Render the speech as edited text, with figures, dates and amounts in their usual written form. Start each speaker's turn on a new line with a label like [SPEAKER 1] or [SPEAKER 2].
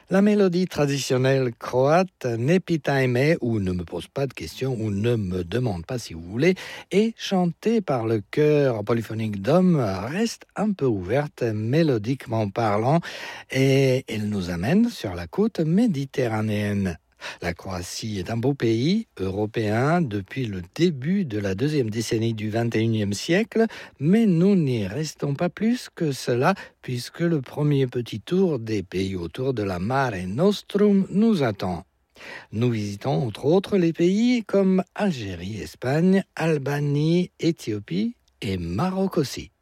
[SPEAKER 1] La mélodie traditionnelle croate Ne pitaj me ou Ne me pose pas de questions ou Ne me demande pas si vous voulez et chantée par le chœur polyphonique d'hommes reste un peu ouverte mélodiquement parlant et elle nous amène sur la côte méditerranéenne. La Croatie est un beau pays européen depuis le début de la deuxième décennie du XXIe siècle, mais nous n'y restons pas plus que cela puisque le premier petit tour des pays autour de la Mare Nostrum nous attend. Nous visitons entre autres les pays comme Algérie, Espagne, Albanie, Éthiopie et Maroc aussi.